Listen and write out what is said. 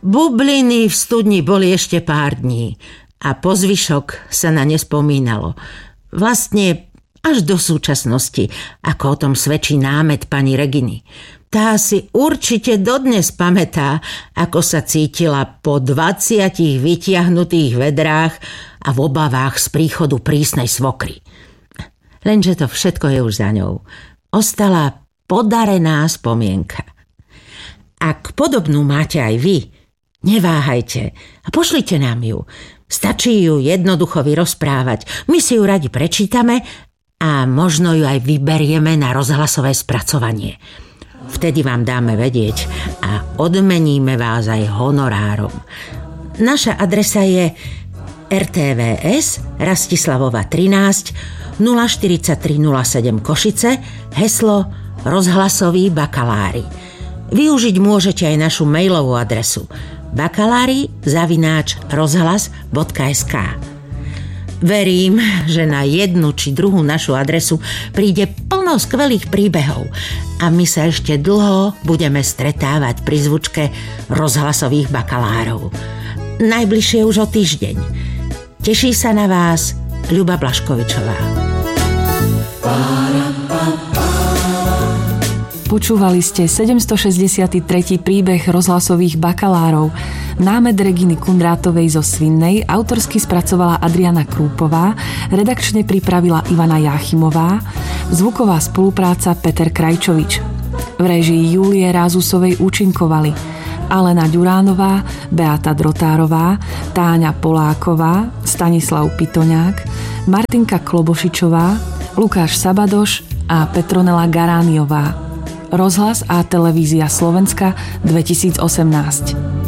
Bubliny v studni boli ešte pár dní a po zvyšok sa na ne spomínalo. Vlastne až do súčasnosti, ako o tom svedčí námet pani Reginy. Tá si určite dodnes pamätá, ako sa cítila po 20 vytiahnutých vedrách a v obavách z príchodu prísnej svokry. Lenže to všetko je už za ňou. Ostala podarená spomienka. Ak podobnú máte aj vy, neváhajte a pošlite nám ju. Stačí ju jednoducho vyrozprávať. My si ju radi prečítame a možno ju aj vyberieme na rozhlasové spracovanie. Vtedy vám dáme vedieť a odmeníme vás aj honorárom. Naša adresa je RTVS Rastislavova 13 04307 Košice, heslo rozhlasoví bakalári. Využiť môžete aj našu mailovú adresu bakalári@rozhlas.sk. Verím, že na jednu či druhú našu adresu príde plno skvelých príbehov a my sa ešte dlho budeme stretávať pri zvučke rozhlasových bakalárov. Najbližšie už o týždeň. Teší sa na vás Ľuba Blaškovičová. Počúvali ste 763. príbeh rozhlasových bakalárov. Námed Reginy Kundrátovej zo Svinnej autorsky spracovala Adriana Krúpová, redakčne pripravila Ivana Jáchymová, zvuková spolupráca Peter Krajčovič. V réžii Júlie Rázusovej účinkovali Alena Ďuránová, Beata Drotárová, Táňa Poláková, Stanislav Pitoňák, Martinka Klobošičová, Lukáš Sabadoš a Petronela Garániová. Rozhlas a televízia Slovenska 2018.